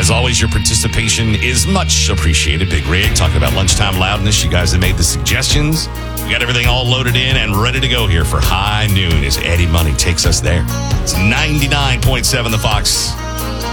As always, your participation is much appreciated. Big Rig talking about lunchtime loudness. You guys have made the suggestions. We got everything all loaded in and ready to go here for high noon as Eddie Money takes us there. It's 99.7 The Fox.